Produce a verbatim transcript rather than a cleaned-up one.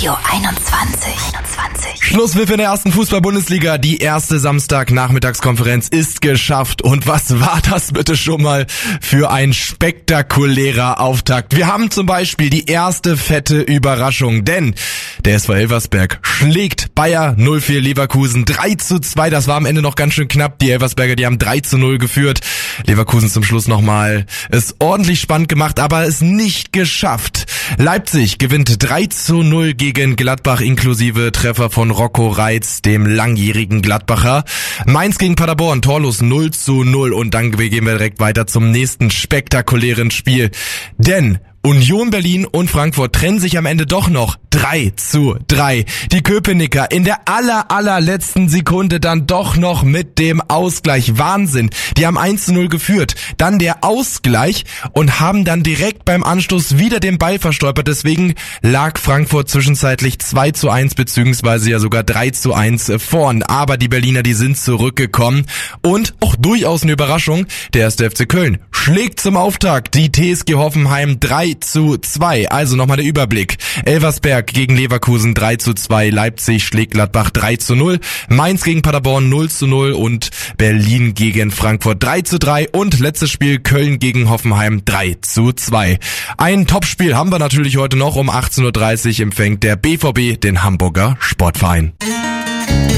Radio einundzwanzig. Schlusspfiff in der ersten Fußball-Bundesliga. Die erste Samstag-Nachmittagskonferenz ist geschafft. Und was war das bitte schon mal für ein spektakulärer Auftakt? Wir haben zum Beispiel die erste fette Überraschung, denn der S V Elversberg schlägt Bayer null vier Leverkusen drei zu zwei. Das war am Ende noch ganz schön knapp. Die Elversberger, die haben drei zu null geführt. Leverkusen zum Schluss nochmal es ordentlich spannend gemacht, aber es nicht geschafft. Leipzig gewinnt drei zu null gegen Gladbach inklusive Treffer von Rocco Reitz, dem langjährigen Gladbacher. Mainz gegen Paderborn, torlos null zu null. Und dann gehen wir direkt weiter zum nächsten spektakulären Spiel. Denn Union Berlin und Frankfurt trennen sich am Ende doch noch drei zu drei. Die Köpenicker in der aller, allerletzten Sekunde dann doch noch mit dem Ausgleich. Wahnsinn. Die haben eins zu null geführt. Dann der Ausgleich und haben dann direkt beim Anstoß wieder den Ball verstolpert. Deswegen lag Frankfurt zwischenzeitlich zwei zu eins beziehungsweise ja sogar drei zu eins vorn. Aber die Berliner, die sind zurückgekommen. Und auch durchaus eine Überraschung, der erste F C Köln schlägt zum Auftakt die T S G Hoffenheim drei zu zwei. Also nochmal der Überblick. Elversberg gegen Leverkusen drei zu zwei, Leipzig schlägt Gladbach drei zu null, Mainz gegen Paderborn null zu null und Berlin gegen Frankfurt drei zu drei und letztes Spiel Köln gegen Hoffenheim drei zu zwei. Ein Topspiel haben wir natürlich heute noch. Um achtzehn Uhr dreißig empfängt der B V B den Hamburger Sportverein.